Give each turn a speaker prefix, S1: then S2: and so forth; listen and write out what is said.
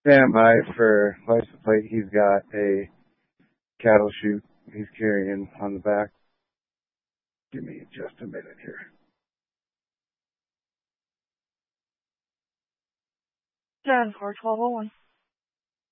S1: Stand by for license plate. He's got a cattle chute he's carrying on the back. Give me just a minute here.
S2: 10 for 1201.